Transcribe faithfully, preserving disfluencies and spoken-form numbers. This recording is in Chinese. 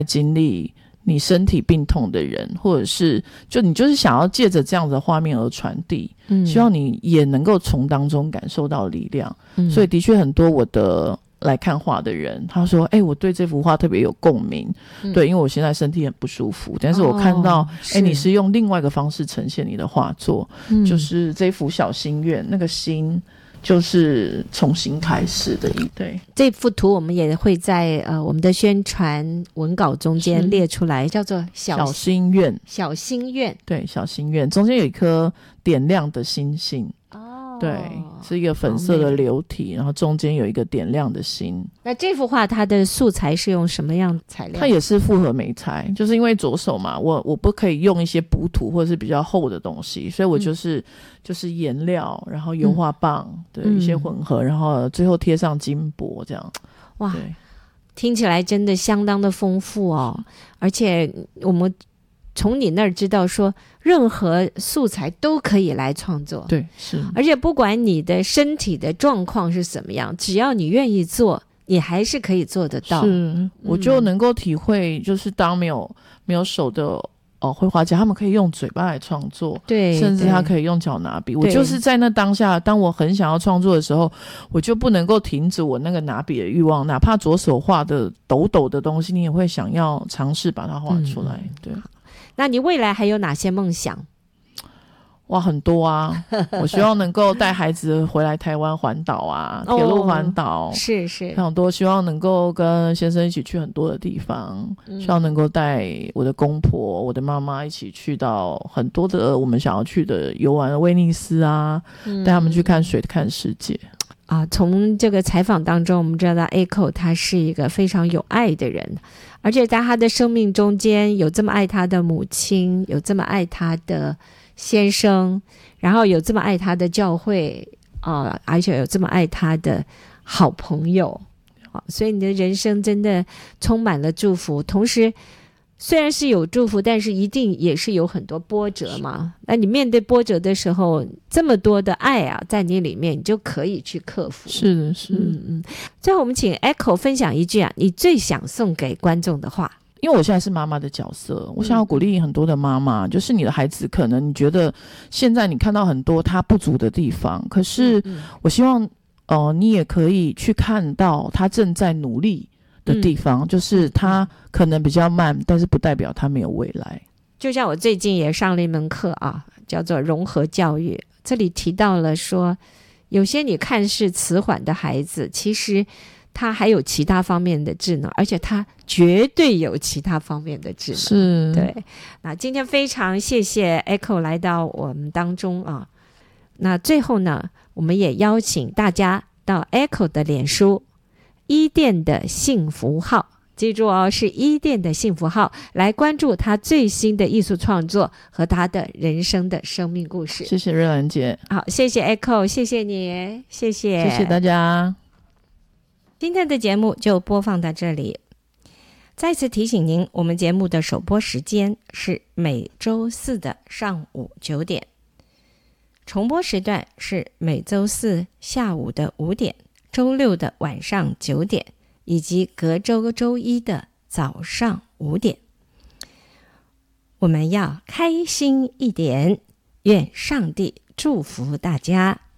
经历你身体病痛的人，或者是就你就是想要借着这样的画面而传递、嗯、希望你也能够从当中感受到力量、嗯、所以的确很多我的来看画的人他说哎、欸，我对这幅画特别有共鸣、嗯、对，因为我现在身体很不舒服，但是我看到哎、哦欸，你是用另外一个方式呈现你的画作、嗯、就是这幅小心愿，那个心就是重新开始的一对。 这幅图我们也会在呃我们的宣传文稿中间列出来，叫做小小心愿。 小心愿， 对，小心愿中间有一颗点亮的星星。哦，对，是一个粉色的流体，然后中间有一个点亮的心。 那这幅画它的素材是用什么样材料？ 它也是复合媒材，就是因为左手嘛，我我不可以用一些补土或者是比较厚的东西，所以我就是、嗯、就是颜料，然后油画棒、嗯、对、嗯、一些混合，然后最后贴上金箔这样。 哇，听起来真的相当的丰富哦，而且我们从你那儿知道说任何素材都可以来创作。 对，是， 而且不管你的身体的状况是怎么样，只要你愿意做，你还是可以做得到。 是，我就能够体会，就是当没有没有手的哦，绘画家他们可以用嘴巴来创作， 对， 甚至他可以用脚拿笔。我就是在那当下，当我很想要创作的时候，我就不能够停止我那个拿笔的欲望，哪怕左手画的抖抖的东西，你也会想要尝试把它画出来、嗯、对。 那你未来还有哪些梦想？ 哇，很多啊！我希望能够带孩子回来台湾环岛啊，铁路环岛、 哦、是是很多，希望能够跟先生一起去很多的地方、嗯、希望能够带我的公婆我的妈妈一起去到很多的我们想要去的游玩，威尼斯啊、嗯、带他们去看水看世界啊。从这个采访当中我们知道 Echo 他是一个非常有爱的人，而且在他的生命中间有这么爱他的母亲，有这么爱他的先生，然后有这么爱他的教会、呃、而且有这么爱他的好朋友、啊、所以你的人生真的充满了祝福，同时虽然是有祝福，但是一定也是有很多波折嘛。那你面对波折的时候，这么多的爱啊在你里面，你就可以去克服。 是的，是的。 嗯嗯。最后我们请 Echo 分享一句啊，你最想送给观众的话。 因为我现在是妈妈的角色，我想要鼓励很多的妈妈、嗯、就是你的孩子可能你觉得现在你看到很多他不足的地方，可是我希望、呃、你也可以去看到他正在努力的地方、嗯、就是他可能比较慢，但是不代表他没有未来。 就像我最近也上了一门课啊，叫做融合教育，这里提到了说有些你看似迟缓的孩子，其实他还有其他方面的智能，而且他绝对有其他方面的智能。 是， 对。那今天非常谢谢 Echo 来到我们当中啊。那最后呢，我们也邀请大家到 Echo 的脸书伊甸的幸福号，记住哦，是伊甸的幸福号，来关注他最新的艺术创作和他的人生的生命故事。 谢谢瑞兰姐。 好，谢谢 Echo， 谢谢你，谢谢， 谢谢大家。 今天的节目就播放到这里。再次提醒您，我们节目的首播时间是每周四的上午九点，重播时段是每周四下午的五点，周六的晚上九点，以及隔周周一的早上五点。我们要开心一点，愿上帝祝福大家。